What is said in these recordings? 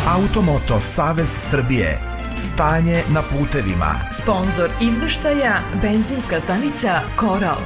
Automoto Savez Srbije. Stanje na putevima. Sponzor izveštaja benzinska stanica Koral.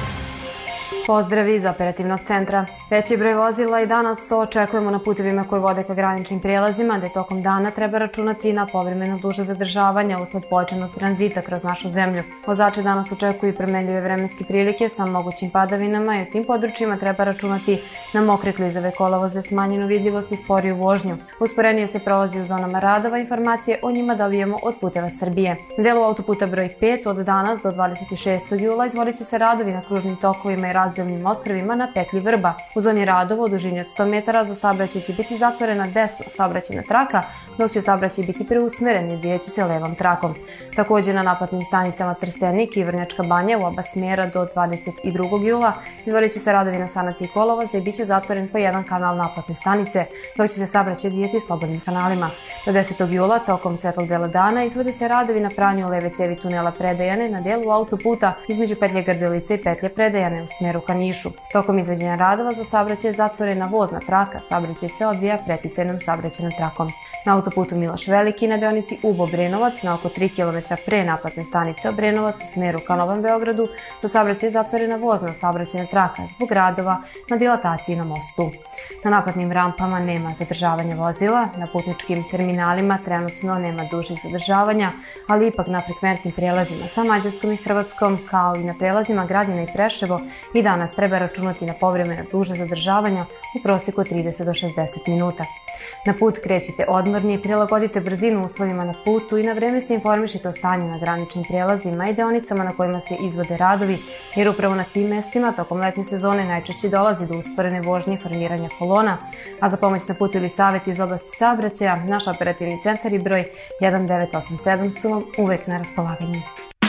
Pozdrav iz operativnog centra. Veći broj vozila i danas očekujemo na putevima koji vode ka graničnim prijelazima, da tokom dana treba računati na povremeno duže zadržavanja usled pojačanog tranzita kroz našu zemlju. Vozače danas očekuju promenljive vremenske prilike sa mogućim padavinama i u tim područjima treba računati na mokre klizave kolovoze, smanjenu vidljivost i sporiju vožnju. Usporenije se prolazi u zonama radova, informacije o njima dobijemo od Puteva Srbije. Na delu autoputa broj 5 od danas do 26. jula izvodit će se radovi na kružnim tokovima i razdelnim ostrvima na petlji Vrba. U zoni radova u dužini od 100 metara za saobraćaj će biti zatvorena desna saobraćajna traka, dok će saobraćaj biti preusmeren i odvijaće se levom trakom. Također na naplatnim stanicama Trstenik i Vrnjačka Banja u oba smjera do 22. jula izvodit će se radovi na sanaciji kolovoza i bit će zatvoren po jedan kanal naplatne stanice, dok će se saobraćaj odvijati slobodnim kanalima. Do 10. jula tokom svetlog dela dana izvode se radovi na pranju leve cevi tunela Predejane na delu autoputa između petlje Grdelice i petlje Predejane u smjeru ka Nišu. Tokom izvođenja radova za saobraćaj je zatvorena vozna traka, saobraćaj se odvija preticajnom saobraćajnom trakom. Na autoputu Miloš Veliki na deonici Ubo-Brenovac na oko 3 km pre naplatne stanice Obrenovac u smjeru ka Novom Beogradu do saobraćaja je zatvorena vozna saobraćajna traka zbog radova na dilataciji na mostu. Na naplatnim rampama nema zadržavanja vozila, na putničkim terminalima trenutno nema dužih zadržavanja, ali ipak na frekventnim prijelazima sa Mađarskom i Hrvatskom, kao i na prijelazima Gradina i Preševo i danas treba računati na povremeno duže zadržavanja u prosjeku 30 do 60 minuta. Na put krećite odmorni, prilagodite brzinu uslovima na putu i na vreme se informišite o stanju na graničnim prijelazima i deonicama na kojima se izvode radovi, jer upravo na tim mestima tokom letnje sezone najčešće dolazi do usporene vožnje i formiranja kolona, a za pomoć na putu ili savjet iz oblasti saobraćaja, naš operativni centar i broj 1987 su vam uvek na raspolaganju.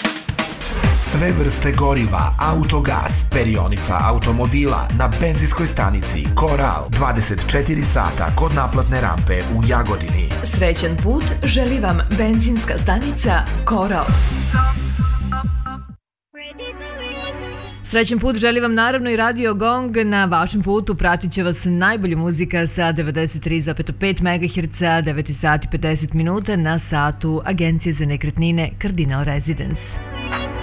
Sve vrste goriva, autogas, perionica automobila na benzinskoj stanici Koral 24 sata kod naplatne rampe u Jagodini. Srećan put želi vam benzinska stanica Koral. Srećan put želi vam naravno i Radio Gong. Na vašem putu pratit će vas najbolja muzika sa 93,5 MHz, 9 sati 50 minuta na satu Agencije za nekretnine Cardinal Residence.